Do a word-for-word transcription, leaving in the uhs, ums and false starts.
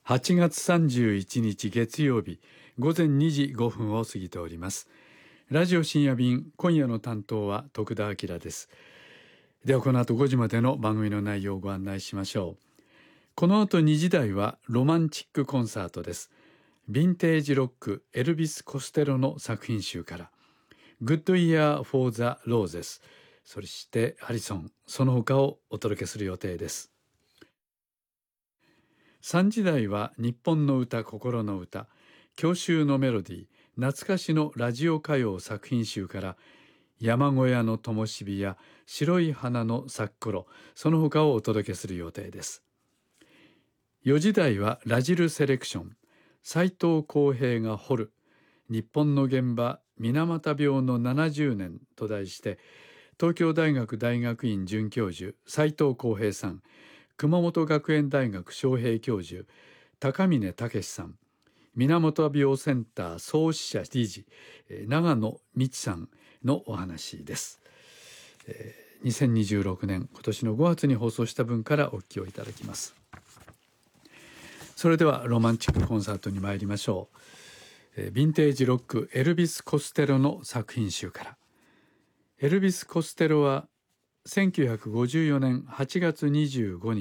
はちがつさんじゅういちにち月曜日ごぜんにじごふんを過ぎております。ラジオ深夜便、今夜の担当は徳田明です。ではこの後ごじまでの番組の内容をご案内しましょう。この後にじ台はロマンチックコンサートです。ヴィンテージロックエルビス・コステロの作品集からグッドイヤー・フォー・ザ・ローゼス、そしてハリソン、その他をお届けする予定です。さんじ台は日本の歌、心の歌、郷愁のメロディー、懐かしのラジオ歌謡作品集から山小屋の灯火や白い花の咲く頃、その他をお届けする予定です。よじ台はラジルセレクション、斉藤浩平が掘る日本の現場水俣病のななじゅうねんと題して、東京大学大学院准教授斉藤浩平さん、熊本学園大学招聘教授高峰武さん、水俣病センター創始者理事長野美智さんのお話です。えー、にせんにじゅうろくねん今年のごがつに放送した分からお聞きをいただきます。それではロマンチックコンサートに参りましょう。えー、ヴィンテージロックエルビス・コステロの作品集から。エルビス・コステロはせんきゅうひゃくごじゅうよねんはちがつにじゅうごにち